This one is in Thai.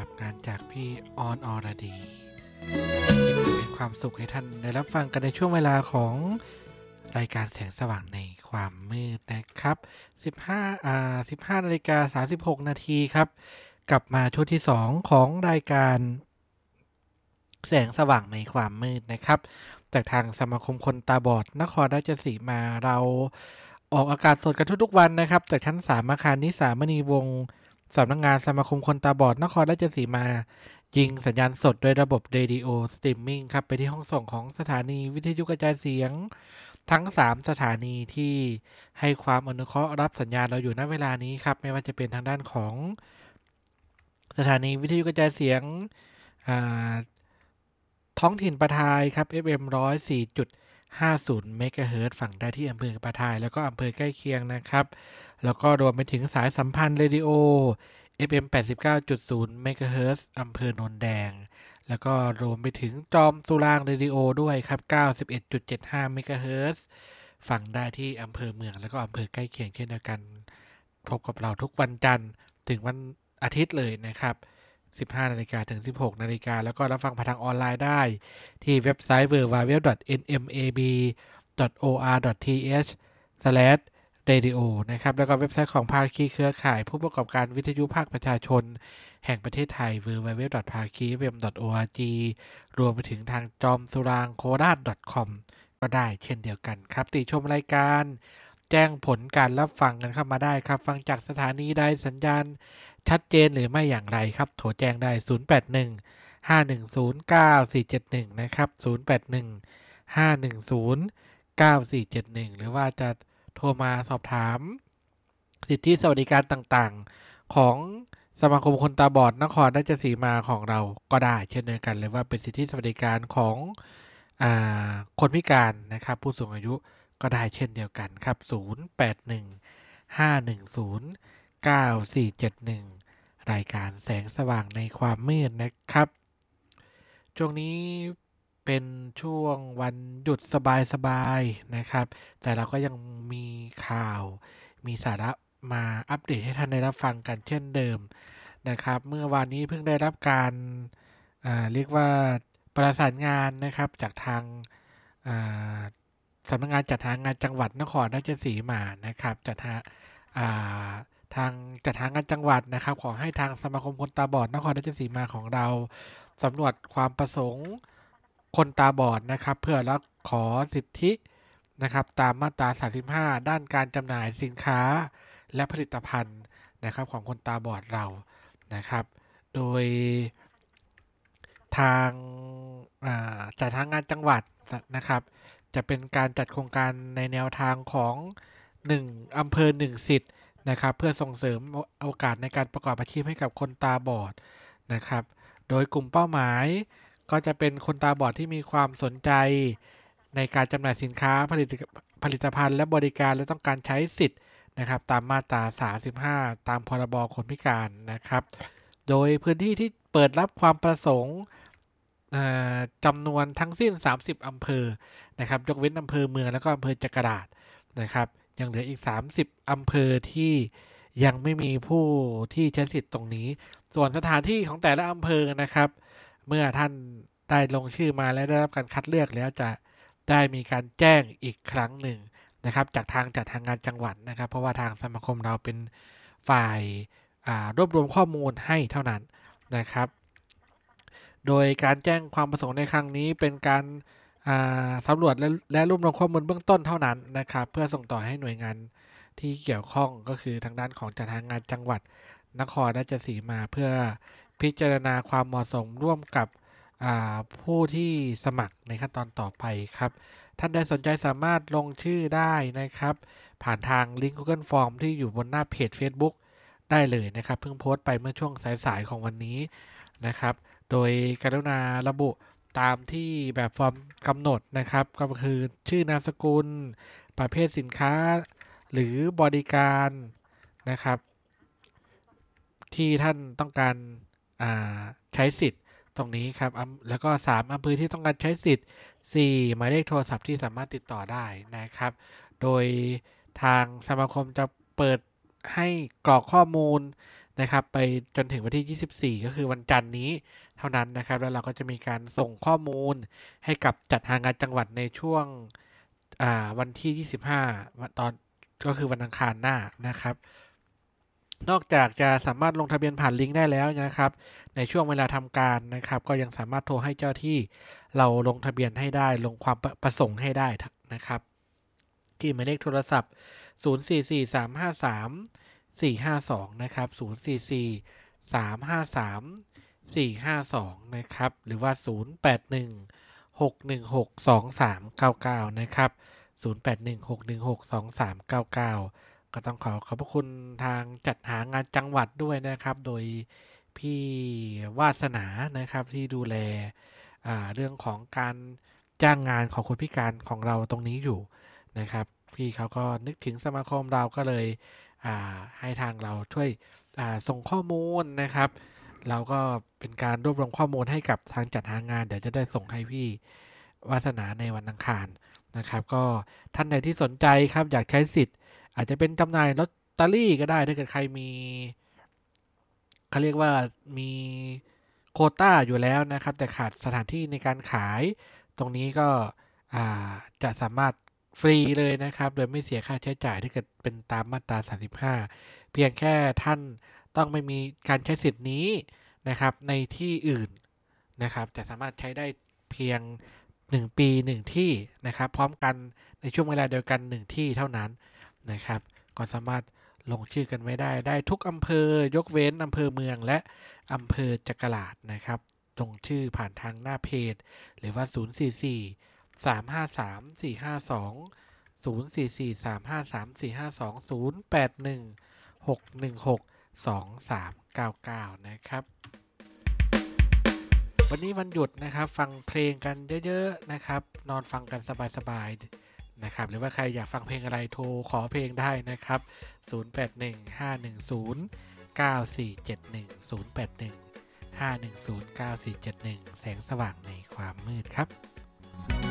กับงานจากพี่ออนอรดีเป็นความสุขให้ท่านได้รับฟังกันในช่วงเวลาของรายการแสงสว่างในความมืดนะครับ15 นาฬิกา 36 นาทีครับกลับมาช่วงที่2ของรายการแสงสว่างในความมืดนะครับจากทางสมาคมคนตาบอดนครราชสีมาเราออกอากาศสดกันทุกๆวันนะครับจากชั้น3อาคารนิสามณีวงศ์สำนักงานสมาคมคนตาบอดนครราชสีมายิงสัญญาณสดโดยระบบเรดิโอสตรีมมิ่งครับไปที่ห้องส่งของสถานีวิทยุกระจายเสียงทั้ง3สถานีที่ให้ความอนุเคราะห์รับสัญญาณเราอยู่ณเวลานี้ครับไม่ว่าจะเป็นทางด้านของสถานีวิทยุกระจายเสียงท้องถิ่นปะทายครับ FM 104.50 เมกะเฮิรตซ์ฝั่งได้ที่อำเภอปะทายแล้วก็อำเภอใกล้เคียงนะครับแล้วก็รวมไปถึงสายสัมพันธ์เรดิโอ FM 89.0 เมกะเฮิรตซ์อำเภอโนนแดงแล้วก็รวมไปถึงจอมสุรางเรดิโอด้วยครับ 91.75 เมกะเฮิรตซ์ฝั่งได้ที่อำเภอเมืองแล้วก็อำเภอใกล้เคียงเช่นเดียวกันพบกับเราทุกวันจันทร์ถึงวันอาทิตย์เลยนะครับ15 นาฬิกาถึง 16 นาฬิกาแล้วก็รับฟังผ่านทางออนไลน์ได้ที่เว็บไซต์ www.nmab.or.th/radio นะครับแล้วก็เว็บไซต์ของภาคีเครือข่ายผู้ประกอบการวิทยุภาคประชาชนแห่งประเทศไทย www.phakifm.org รวมไปถึงทางจอมสุรางโคราช .com ก็ได้เช่นเดียวกันครับติชมรายการแจ้งผลการรับฟังกันเข้ามาได้ครับฟังจากสถานีใดสัญญาณชัดเจนหรือไม่อย่างไรครับโทรแจ้งได้ 081-510-9471 นะครับ 081-510-9471 หรือว่าจะโทรมาสอบถามสิทธิสวัสดิการต่างๆของสมาคมคนตาบอดนครราชสีมาของเราก็ได้เช่นเดียวกันเลยว่าเป็นสิทธิสวัสดิการของคนพิการนะครับผู้สูงอายุก็ได้เช่นเดียวกันครับ 081-510-9471 รายการแสงสว่างในความมืดนะครับช่วงนี้เป็นช่วงวันหยุดสบายๆนะครับแต่เราก็ยังมีข่าวมีสาระมาอัปเดตให้ท่านได้รับฟังกันเช่นเดิมนะครับเมื่อวานนี้เพิ่งได้รับการเรียกว่าประสานงานนะครับจากทางสำนักงานจัดหางานจังหวัดนครราชสีมานะครับทางจัดหางานจังหวัดนะครับขอให้ทางสมาคมคนตาบอดนครราชสีมาของเราสำรวจความประสงค์คนตาบอดนะครับเพื่อรับขอสิทธินะครับตามมาตรา35ด้านการจำหน่ายสินค้าและผลิตภัณฑ์นะครับของคนตาบอดเรานะครับโดยทางจัดทางงานจังหวัดนะครับจะเป็นการจัดโครงการในแนวทางของ1อำเภอ1สิทธิ์นะครับเพื่อส่งเสริมโอกาสในการประกอบอาชีพให้กับคนตาบอดนะครับโดยกลุ่มเป้าหมายก็จะเป็นคนตาบอดที่มีความสนใจในการจำหน่ายสินค้าผลิตภัณฑ์และบริการและต้องการใช้สิทธิ์นะครับตามมาตรา35ตามพรบคนพิการนะครับโดยพื้นที่ที่เปิดรับความประสงค์จำนวนทั้งสิ้น30อำเภอนะครับยกเว้นอำเภอเมืองแล้วก็อำเภอจักราชนะครับยังเหลืออีก30อำเภอที่ยังไม่มีผู้ที่ใช้สิทธิ์ตรงนี้ส่วนสถานที่ของแต่ละอำเภอนะครับเมื่อท่านได้ลงชื่อมาและได้รับการคัดเลือกแล้วจะได้มีการแจ้งอีกครั้งหนึ่งนะครับจากทางจัดทางงานจังหวัดนะครับเพราะว่าทางสมาคมเราเป็นฝ่ายรวบรวมข้อมูลให้เท่านั้นนะครับโดยการแจ้งความประสงค์ในครั้งนี้เป็นการสำรวจและรวบรวมข้อมูลเบื้องต้นเท่านั้นนะครับเพื่อส่งต่อให้หน่วยงานที่เกี่ยวข้องก็คือทางด้านของจัดหางานจังหวัดนครราชสีมาเพื่อพิจารณาความเหมาะสมร่วมกับผู้ที่สมัครในขั้นตอนต่อไปครับท่านใดสนใจสามารถลงชื่อได้นะครับผ่านทางลิงก์ Google Form ที่อยู่บนหน้าเพจ Facebook ได้เลยนะครับเพิ่งโพสต์ไปเมื่อช่วงสายๆของวันนี้นะครับโดยกรุณาระบุตามที่แบบฟอร์มกำหนดนะครับก็คือชื่อนามสกุลประเภทสินค้าหรือบริการนะครับที่ท่านต้องการใช้สิทธิ์ตรงนี้ครับแล้วก็3อำเภอที่ต้องการใช้สิทธิ์4หมายเลขโทรศัพท์ที่สามารถติดต่อได้นะครับโดยทางสมาคมจะเปิดให้กรอกข้อมูลนะครับไปจนถึงวันที่24ก็คือวันจันทร์นี้เท่านั้นนะครับแล้วเราก็จะมีการส่งข้อมูลให้กับจัดหางานจังหวัดในช่วงวันที่25ตอนก็คือวันอังคารหน้านะครับนอกจากจะสามารถลงทะเบียนผ่านลิงก์ได้แล้วนะครับในช่วงเวลาทำการนะครับก็ยังสามารถโทรให้เจ้าที่เราลงทะเบียนให้ได้ลงความประสงค์ให้ได้นะครับที่หมายเลขโทรศัพท์044353 452นะครับ044353 452นะครับหรือว่า0816162399นะครับ0816162399ก็ต้องขอบพระคุณทางจัดหางานจังหวัดด้วยนะครับโดยพี่วาสนานะครับที่ดูแลเรื่องของการจ้างงานของคนพิการของเราตรงนี้อยู่นะครับพี่เขาก็นึกถึงสมาคมเราก็เลยให้ทางเราช่วยส่งข้อมูลนะครับเราก็เป็นการรวบรวมข้อมูลให้กับทางจัดหางานเดี๋ยวจะได้ส่งให้พี่วาสนาในวันอังคารนะครับก็ท่านใดที่สนใจครับอยากใช้สิทธิ์อาจจะเป็นจำหน่ายลอตเตอรี่ก็ได้ถ้าเกิดใครมีเขาเรียกว่ามีโควต้าอยู่แล้วนะครับแต่ขาดสถานที่ในการขายตรงนี้ก็จะสามารถฟรีเลยนะครับโดยไม่เสียค่าใช้จ่ายถ้าเกิดเป็นตามมาตรา35เพียงแค่ท่านต้องไม่มีการใช้สิทธิ์นี้นะครับในที่อื่นนะครับจะสามารถใช้ได้เพียง1ปี1ที่นะครับพร้อมกันในช่วงเวลาเดียวกัน1ที่เท่านั้นนะครับก็สามารถลงชื่อกันไว้ได้ทุกอำเภอยกเว้นอำเภอเมืองและอำเภอจักราชนะครับลงชื่อผ่านทางหน้าเพจหรือว่า044353452081616231622399นะครับวันนี้วันหยุดนะครับฟังเพลงกันเยอะๆนะครับนอนฟังกันสบายๆนะครับหรือว่าใครอยากฟังเพลงอะไรโทรขอเพลงได้นะครับ0815109471 0815109471แสงสว่างในความมืดครับ